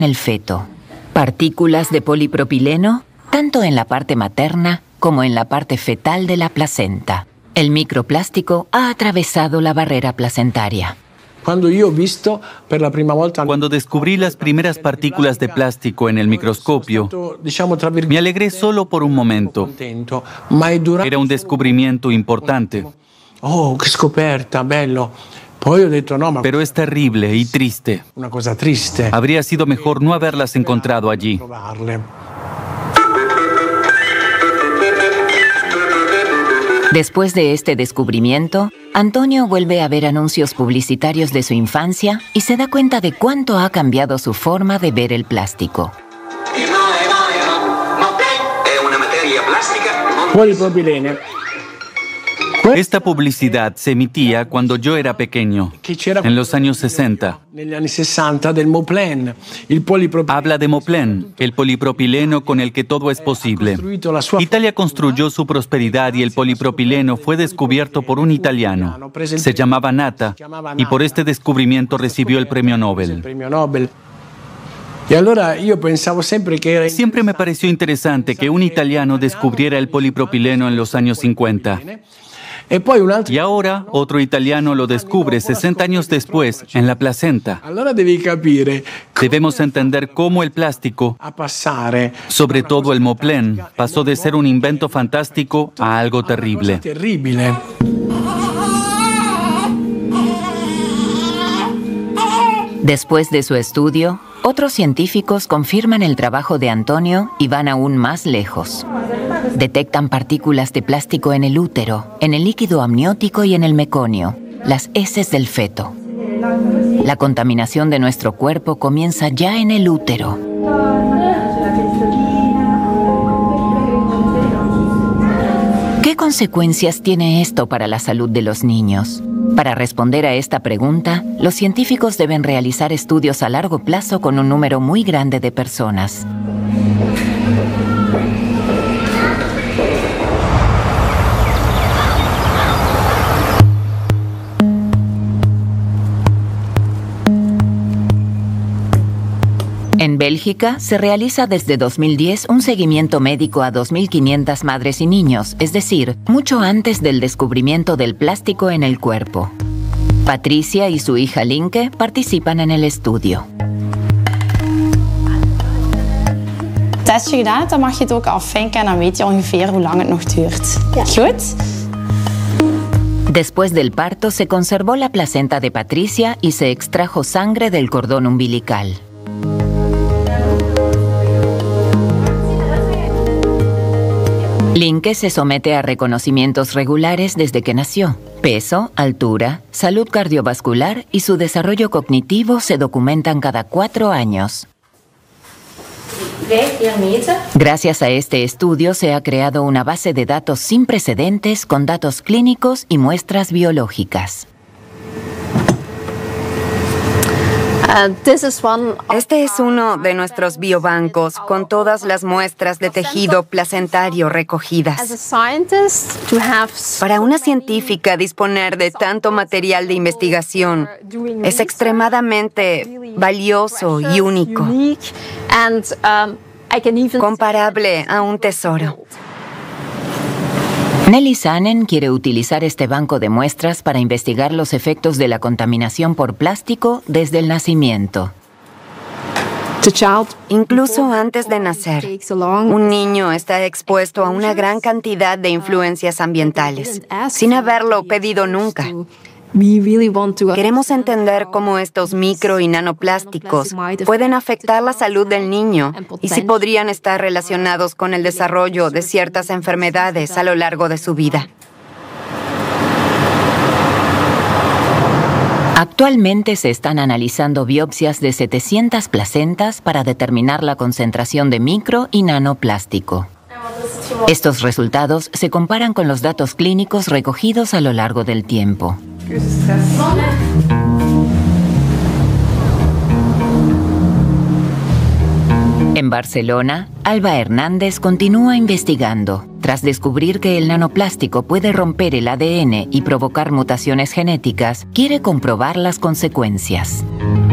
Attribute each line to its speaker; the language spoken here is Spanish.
Speaker 1: en el feto. Partículas de polipropileno, tanto en la parte materna como en la parte fetal de la placenta. El microplástico ha atravesado la barrera placentaria.
Speaker 2: Cuando descubrí las primeras partículas de plástico en el microscopio, me alegré solo por un momento. Era un descubrimiento importante.
Speaker 3: Oh, qué scoperta, bello.
Speaker 2: Pero es terrible y triste.
Speaker 3: Una cosa triste.
Speaker 2: Habría sido mejor no haberlas encontrado allí.
Speaker 1: Después de este descubrimiento, Antonio vuelve a ver anuncios publicitarios de su infancia y se da cuenta de cuánto ha cambiado su forma de ver el plástico.
Speaker 3: Polipropilene.
Speaker 2: Esta publicidad se emitía cuando yo era pequeño, en los años 60. Habla de Moplen, el polipropileno con el que todo es posible. Italia construyó su prosperidad y el polipropileno fue descubierto por un italiano. Se llamaba Natta y por este descubrimiento recibió el premio Nobel. Siempre me pareció interesante que un italiano descubriera el polipropileno en los años 50. Y ahora otro italiano lo descubre 60 años después en la placenta. Debemos entender cómo el plástico, sobre todo el Moplen, pasó de ser un invento fantástico a algo terrible.
Speaker 1: Después de su estudio, otros científicos confirman el trabajo de Antonio y van aún más lejos. Detectan partículas de plástico en el útero, en el líquido amniótico y en el meconio, las heces del feto. La contaminación de nuestro cuerpo comienza ya en el útero. ¿Qué consecuencias tiene esto para la salud de los niños? Para responder a esta pregunta, los científicos deben realizar estudios a largo plazo con un número muy grande de personas. En Bélgica se realiza desde 2010 un seguimiento médico a 2.500 madres y niños, es decir, mucho antes del descubrimiento del plástico en el cuerpo. Patricia y su hija Linke participan en el estudio.
Speaker 4: Testje gedaan, dan mag je het ook afvinken en dan weet je ongeveer hoe lang het nog duurt. Goed?
Speaker 1: Después del parto se conservó la placenta de Patricia y se extrajo sangre del cordón umbilical. Linke se somete a reconocimientos regulares desde que nació. Peso, altura, salud cardiovascular y su desarrollo cognitivo se documentan cada 4 años. Gracias a este estudio se ha creado una base de datos sin precedentes con datos clínicos y muestras biológicas.
Speaker 5: Este es uno de nuestros biobancos con todas las muestras de tejido placentario recogidas. Para una científica disponer de tanto material de investigación es extremadamente valioso y único, comparable a un tesoro.
Speaker 1: Nelly Sanen quiere utilizar este banco de muestras para investigar los efectos de la contaminación por plástico desde el nacimiento.
Speaker 5: Incluso antes de nacer, un niño está expuesto a una gran cantidad de influencias ambientales, sin haberlo pedido nunca. Queremos entender cómo estos micro y nanoplásticos pueden afectar la salud del niño y si podrían estar relacionados con el desarrollo de ciertas enfermedades a lo largo de su vida.
Speaker 1: Actualmente se están analizando biopsias de 700 placentas para determinar la concentración de micro y nanoplástico. Estos resultados se comparan con los datos clínicos recogidos a lo largo del tiempo. En Barcelona, Alba Hernández continúa investigando. Tras descubrir que el nanoplástico puede romper el ADN y provocar mutaciones genéticas, quiere comprobar las consecuencias.